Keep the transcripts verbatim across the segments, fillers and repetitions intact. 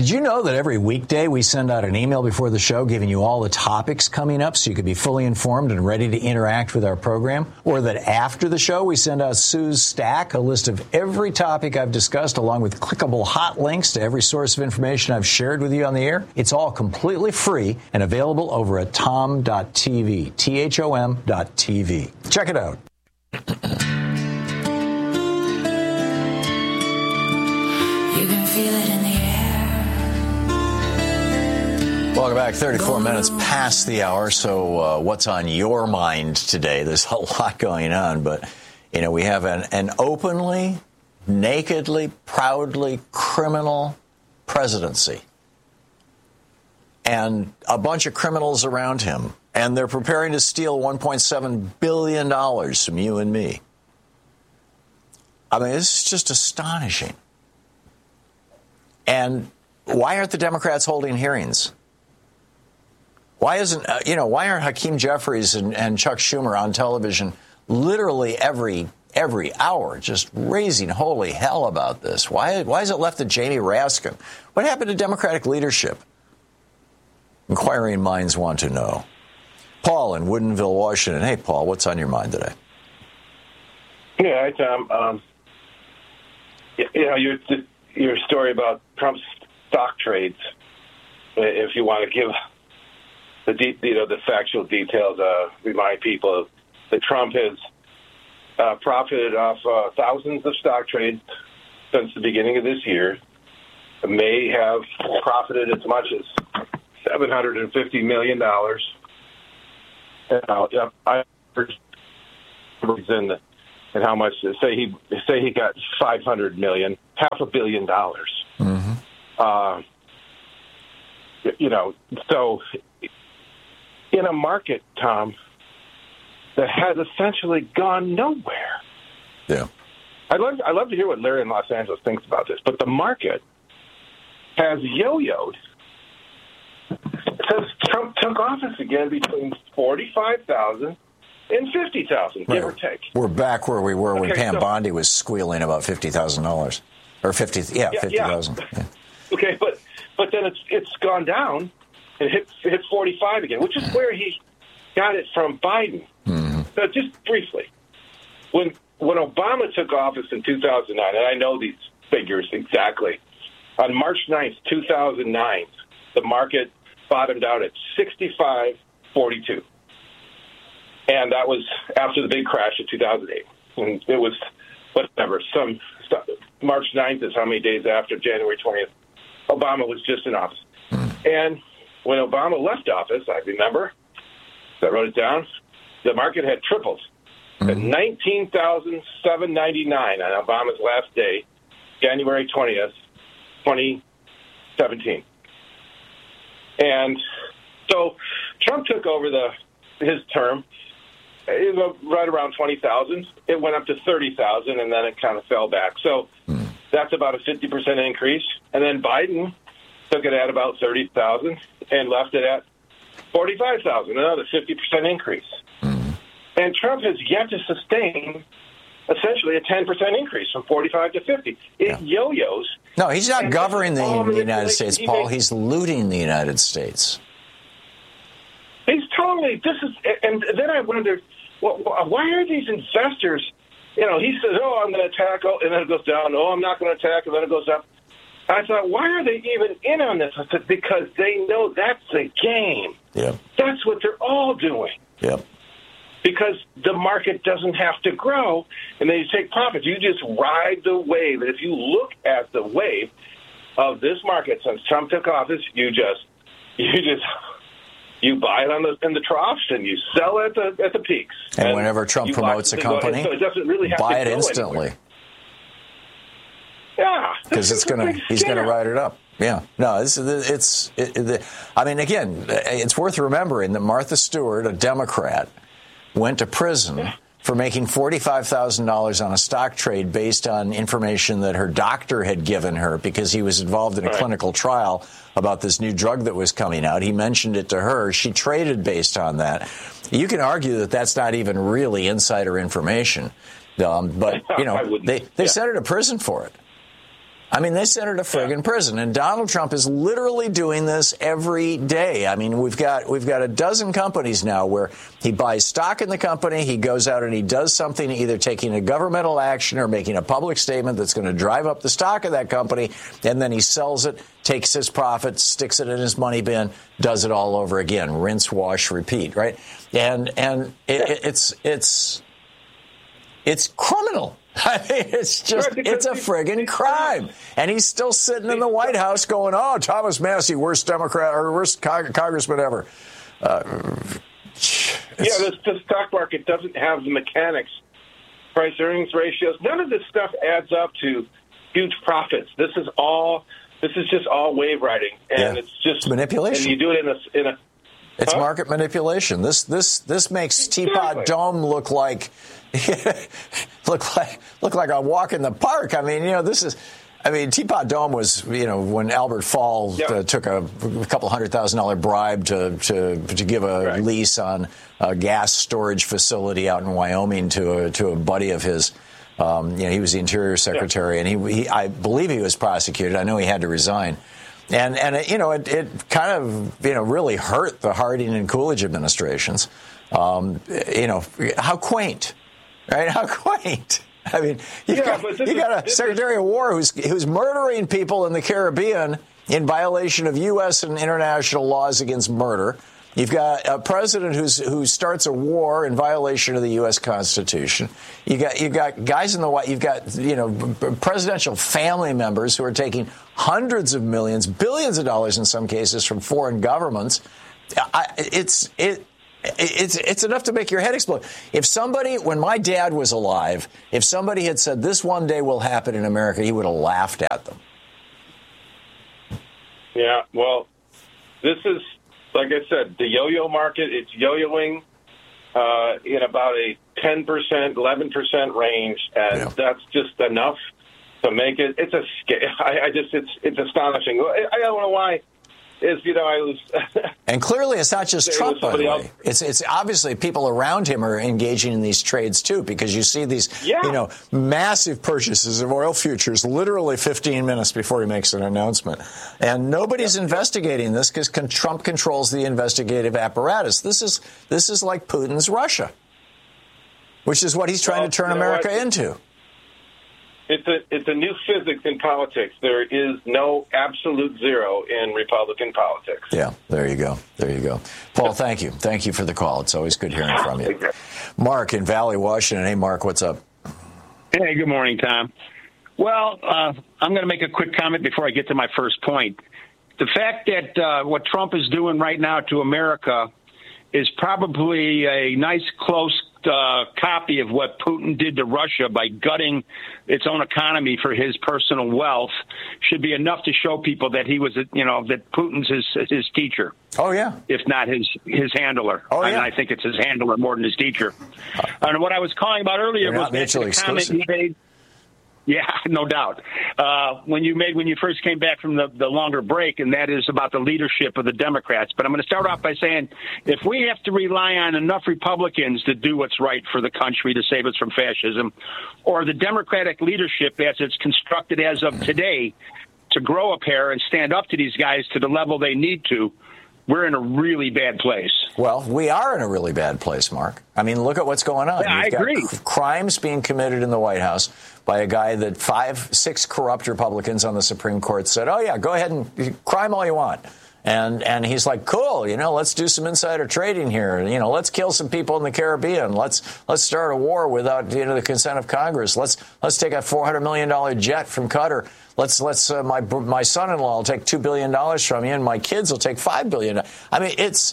Did you know that every weekday we send out an email before the show giving you all the topics coming up so you can be fully informed and ready to interact with our program? Or that after the show we send out Sue's Stack, a list of every topic I've discussed along with clickable hot links to every source of information I've shared with you on the air? It's all completely free and available over at tom dot t v, T H O M dot T V. Check it out. You can feel it in the air. Welcome back. thirty-four minutes past the hour. So uh, what's on your mind today? There's a lot going on, but, you know, we have an, an openly, nakedly, proudly criminal presidency and a bunch of criminals around him. And they're preparing to steal one point seven billion dollars from you and me. I mean, this is just astonishing. And why aren't the Democrats holding hearings? Why isn't, uh, you know, why aren't Hakeem Jeffries and, and Chuck Schumer on television literally every every hour just raising holy hell about this? Why, why is it left to Jamie Raskin? What happened to Democratic leadership? Inquiring minds want to know. Paul in Woodinville, Washington. Hey, Paul, what's on your mind today? Yeah, hi, Tom. Um, you know, your, your story about Trump's stock trades, if you want to give the de- you know the factual details, uh, remind people that Trump has uh, profited off uh, thousands of stock trades since the beginning of this year, may have profited as much as seven hundred fifty million dollars. Uh, yeah, I heard in the, and how much? Say he say he got five hundred million, half a billion dollars. Mm-hmm. Uh, you know, so in a market, Tom, that has essentially gone nowhere. Yeah, I'd love I love to hear what Larry in Los Angeles thinks about this, but the market has yo-yoed since Trump took office again between forty-five thousand and fifty thousand, give right. or take. We're back where we were when Okay, Pam so, Bondi was squealing about fifty thousand dollars. Or fifty, yeah, yeah fifty thousand. Yeah. Yeah. Okay, but but then it's it's gone down and hit hit forty-five again, which is where he got it from Biden. Mm-hmm. So just briefly, when when Obama took office in two thousand nine, and I know these figures exactly, on March ninth, two thousand nine, the market bottomed out at sixty-five forty-two. And that was after the big crash of two thousand eight. And it was, whatever, some March ninth is how many days after January twentieth. Obama was just in office. And when Obama left office, I remember, I wrote it down, the market had tripled at nineteen thousand seven hundred ninety-nine on Obama's last day, January twentieth, twenty seventeen. And so Trump took over the his term. It was right around twenty thousand. It went up to thirty thousand, and then it kind of fell back. So that's about a fifty percent increase. And then Biden took it at about thirty thousand and left it at forty-five thousand, another fifty percent increase. And Trump has yet to sustain essentially a ten percent increase from forty-five to fifty. It yeah. yo-yos. No, he's not governing the, the United States, he Paul. makes, he's looting the United States. He's totally, this is, and then I wonder, well, why are these investors, you know, he says, oh, I'm going to attack, oh, and then it goes down, oh, I'm not going to attack, and then it goes up. I thought, why are they even in on this? I said, because they know that's the game. Yeah. That's what they're all doing. Yeah. Because the market doesn't have to grow, and then you take profits. You just ride the wave. And if you look at the wave of this market since Trump took office, you just, you just, you buy it on the in the troughs and you sell it at the at the peaks. And, and whenever Trump promotes a company, so it doesn't really have buy to it go instantly. Anywhere. Yeah, because it's gonna he's gonna ride it up. Yeah, no, it's it's. It, it, I mean, again, it's worth remembering that Martha Stewart, a Democrat, went to prison yeah. for making forty-five thousand dollars on a stock trade based on information that her doctor had given her because he was involved in a right. clinical trial about this new drug that was coming out. He mentioned it to her. She traded based on that. You can argue that that's not even really insider information, um, but you know they they yeah. sent her to prison for it. I mean, they sent her to friggin' prison, and Donald Trump is literally doing this every day. I mean, we've got we've got a dozen companies now where he buys stock in the company, he goes out and he does something, either taking a governmental action or making a public statement that's going to drive up the stock of that company, and then he sells it, takes his profit, sticks it in his money bin, does it all over again, rinse, wash, repeat, right? And and it, it's it's it's criminal. I mean, it's just, it's a friggin' crime. And he's still sitting in the White House going, oh, Thomas Massie, worst Democrat or worst congressman ever. Uh, yeah, the, the stock market doesn't have the mechanics, price earnings ratios. None of this stuff adds up to huge profits. This is all, this is just all wave riding. And yeah. it's just it's manipulation. And you do it in a, in a It's huh? market manipulation. This this this makes exactly. Teapot Dome look like look like look like a walk in the park. I mean, you know, this is. I mean, Teapot Dome was, you know, when Albert Fall yep. uh, took a, a couple hundred thousand dollar bribe to to to give a right. lease on a gas storage facility out in Wyoming to a, to a buddy of his. Um, you know, he was the Interior Secretary, yeah. and he, he I believe he was prosecuted. I know he had to resign. And, and it, you know, it, it kind of, you know, really hurt the Harding and Coolidge administrations. Um, you know, how quaint, right? How quaint. I mean, you yeah, got, you got a is, Secretary is, of War who's, who's murdering people in the Caribbean in violation of U S and international laws against murder. You've got a president who's who starts a war in violation of the U S Constitution. You got you got guys in the White. You've got you know presidential family members who are taking hundreds of millions, billions of dollars in some cases from foreign governments. I, it's it. It's it's enough to make your head explode. If somebody, when my dad was alive, if somebody had said this one day will happen in America, he would have laughed at them. Yeah, well, this is, like I said, the yo-yo market. It's yo-yoing uh, in about a ten percent, eleven percent range, and yeah. that's just enough to make it. It's a. I, I just. It's. It's astonishing. I, I don't know why. Is you know I was. And clearly, it's not just Trump. By the way, else. it's it's obviously people around him are engaging in these trades too, because you see these yeah. you know massive purchases of oil futures literally fifteen minutes before he makes an announcement, and nobody's yeah. investigating this because con- Trump controls the investigative apparatus. This is this is like Putin's Russia, which is what he's trying well, to turn America what? into. It's a it's a new physics in politics. There is no absolute zero in Republican politics. Yeah, there you go. There you go. Paul, thank you. Thank you for the call. It's always good hearing from you. Mark in Valley, Washington. Hey, Mark, what's up? Hey, good morning, Tom. Well, uh, I'm going to make a quick comment before I get to my first point. The fact that uh, what Trump is doing right now to America is probably a nice, close Uh, copy of what Putin did to Russia by gutting its own economy for his personal wealth should be enough to show people that he was, you know, that Putin's his his teacher. Oh yeah, if not his his handler. Oh yeah, I, mean, I think it's his handler more than his teacher. Uh, and what I was calling about earlier They're was not mutually the comment exclusive. you made. Yeah, no doubt. Uh, when you made when you first came back from the, the longer break, and that is about the leadership of the Democrats. But I'm going to start off by saying, if we have to rely on enough Republicans to do what's right for the country to save us from fascism, or the Democratic leadership as it's constructed as of today to grow a pair and stand up to these guys to the level they need to, we're in a really bad place. Well, we are in a really bad place, Mark. I mean, look at what's going on. Yeah, You've I got agree. crimes being committed in the White House by a guy that five, six corrupt Republicans on the Supreme Court said, oh, yeah, go ahead and crime all you want. And and he's like, cool, you know, let's do some insider trading here. You know, let's kill some people in the Caribbean. Let's let's start a war without, you know, the consent of Congress. Let's let's take a four hundred million dollars jet from Qatar. Let's let's uh, my my son-in-law will take two billion dollars from you, and my kids will take five billion dollars. I mean, it's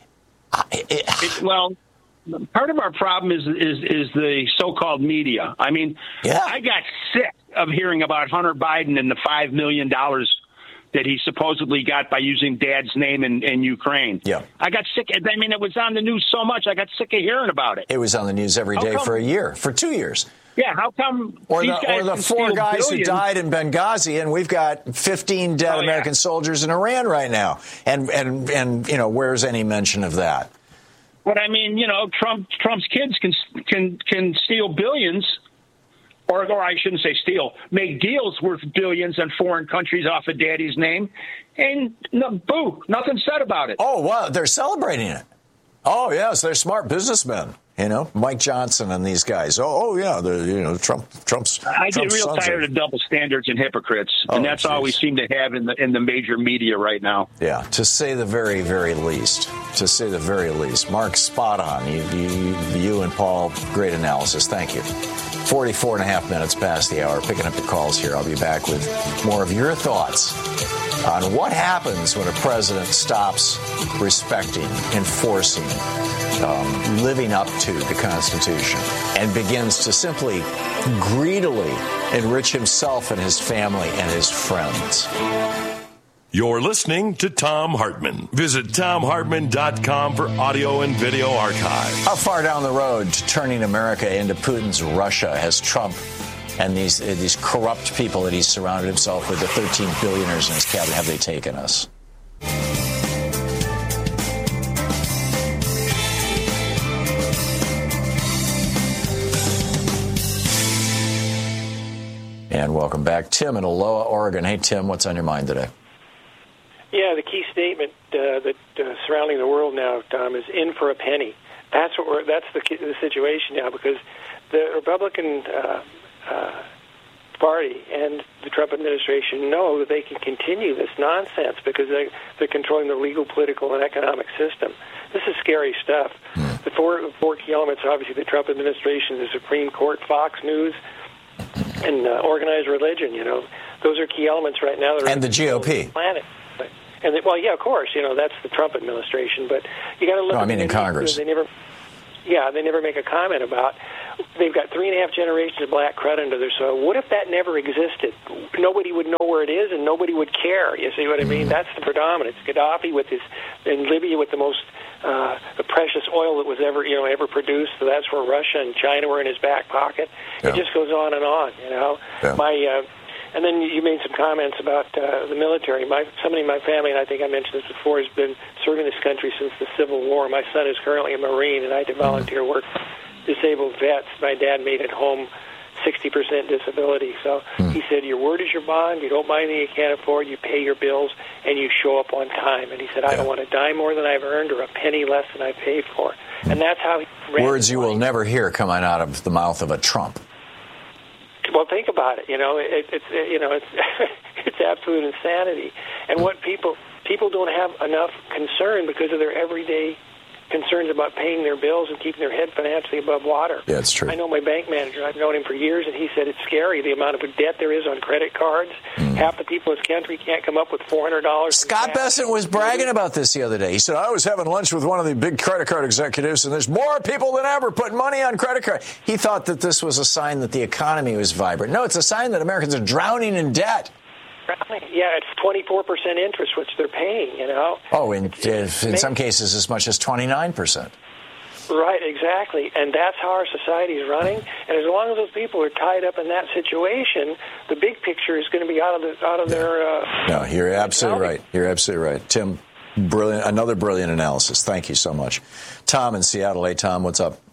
it, it, well. Part of our problem is is is the so-called media. I mean, yeah. I got sick of hearing about Hunter Biden and the five million dollars that he supposedly got by using Dad's name in, in Ukraine. Yeah. I got sick. I mean, it was on the news so much, I got sick of hearing about it. It was on the news every day for a year, for two years. Yeah, how come Or these the, guys or the can four steal guys billions? who died in Benghazi, and we've got fifteen dead Oh, yeah. American soldiers in Iran right now. And, and, and you know, where's any mention of that? But I mean, you know, Trump Trump's kids can can can steal billions or, or I shouldn't say steal, make deals worth billions in foreign countries off of daddy's name. And no, boo, nothing said about it. Oh, wow, they're celebrating it. Oh, yes, they're smart businessmen. You know, Mike Johnson and these guys. Oh, oh yeah, the you know Trump, Trump's. I get Trump's real tired are... of double standards and hypocrites, oh, and that's geez. all we seem to have in the in the major media right now. Yeah, to say the very, very least. To say the very least. Mark, spot on. You, you, you and Paul, great analysis. Thank you. forty-four and a half minutes past the hour. Picking up the calls here. I'll be back with more of your thoughts on what happens when a president stops respecting, enforcing, um, living up to the Constitution and begins to simply greedily enrich himself and his family and his friends. You're listening to Thom Hartmann. Visit Thom Hartmann dot com for audio and video archive. How far down the road to turning America into Putin's Russia has Trump and these uh, these corrupt people that he's surrounded himself with, the thirteen billionaires in his cabinet, have they taken us? And welcome back. Tim in Aloha, Oregon. Hey, Tim, what's on your mind today? Yeah, the key statement uh, that uh, surrounding the world now, Tom, is in for a penny. That's what we're, that's the, the situation now, because the Republican uh, uh, Party and the Trump administration know that they can continue this nonsense because they, they're controlling the legal, political, and economic system. This is scary stuff. The four, four key elements are obviously the Trump administration, the Supreme Court, Fox News, and uh, organized religion. You know, those are key elements right now. That are and the G O P. The planet. And they, well, yeah, of course, you know, that's the Trump administration. But you got to look. No, at I mean the in Congress. They never. Yeah, they never make a comment about. They've got three and a half generations of black crud under their soil. What if that never existed? Nobody would know where it is, and nobody would care. You see what I mean? That's the predominance. Gaddafi with his in Libya with the most uh, the precious oil that was ever you know ever produced. So that's where Russia and China were in his back pocket. Yeah. It just goes on and on. You know, yeah. my. Uh, And then you made some comments about uh, the military. My, somebody in my family, and I think I mentioned this before, has been serving this country since the Civil War. My son is currently a Marine, and I did volunteer work for disabled vets. My dad made it home sixty percent disability. So he said, your word is your bond. You don't buy anything you can't afford. You pay your bills, and you show up on time. And he said, I don't want to die more than I've earned or a penny less than I paid for. And that's how he ran. Words you will never hear coming out of the mouth of a Trump. Well, think about it. You know, it, it's it, you know, it's it's absolute insanity. And what people people don't have enough concern because of their everyday concerns about paying their bills and keeping their head financially above water. Yeah, it's true. I know my bank manager. I've known him for years, and he said it's scary the amount of debt there is on credit cards. Mm. Half the people in this country can't come up with four hundred dollars. Scott Bessent was bragging about this the other day. He said, I was having lunch with one of the big credit card executives, and there's more people than ever putting money on credit card. He thought that this was a sign that the economy was vibrant. No, it's a sign that Americans are drowning in debt. Yeah, it's twenty-four percent interest, which they're paying, you know. Oh, in, in some cases as much as twenty-nine percent. Right, exactly. And that's how our society is running. And as long as those people are tied up in that situation, the big picture is going to be out of the, out of yeah. their... Uh, no, you're absolutely right. You're absolutely right. Tim, brilliant. Another brilliant analysis. Thank you so much. Tom in Seattle. Hey, Tom, what's up?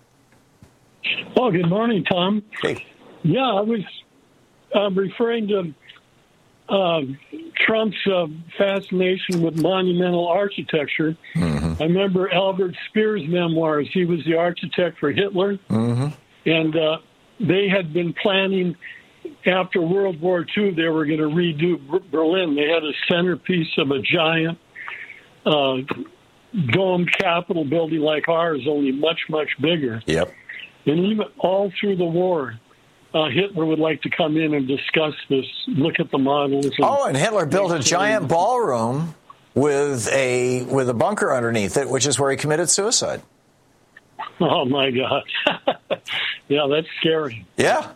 Oh, good morning, Tom. Hey. Yeah, I was uh, referring to uh, Trump's uh, fascination with monumental architecture. Mm-hmm. I remember Albert Speer's memoirs. He was the architect for Hitler. Mm-hmm. And uh, they had been planning, after World War Two, they were going to redo Berlin. They had a centerpiece of a giant uh, domed Capitol building like ours, only much, much bigger. Yep. And even all through the war, uh, Hitler would like to come in and discuss this, look at the models. And oh, and Hitler built a giant ballroom with a with a bunker underneath it, which is where he committed suicide. Oh, my God. Yeah, that's scary. Yeah.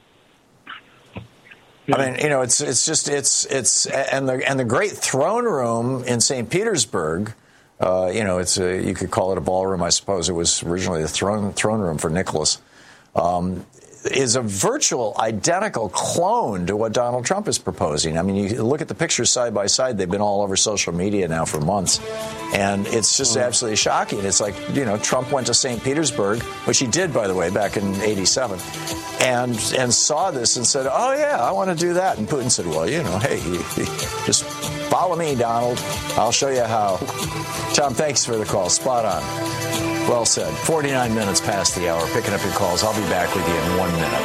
yeah. I mean, you know, it's it's just it's it's and the and the great throne room in Saint Petersburg. Uh, you know, it's a, you could call it a ballroom, I suppose. It was originally the throne throne room for Nicholas. Um, is a virtual identical clone to what Donald Trump is proposing. I mean, you look at the pictures side by side. They've been all over social media now for months. And it's just absolutely shocking. It's like, you know, Trump went to Saint Petersburg, which he did, by the way, back in eighty-seven, and and saw this and said, oh, yeah, I want to do that. And Putin said, well, you know, hey, just follow me, Donald. I'll show you how. Tom, thanks for the call. Spot on. Well said. forty-nine minutes past the hour. Picking up your calls. I'll be back with you in one minute.